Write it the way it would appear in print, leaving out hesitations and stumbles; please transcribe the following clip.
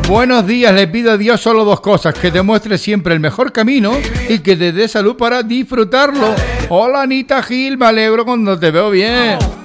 Buenos días, le pido a Dios solo dos cosas: que te muestre siempre el mejor camino y que te dé salud para disfrutarlo. Hola Anita Gil, me alegro cuando te veo bien.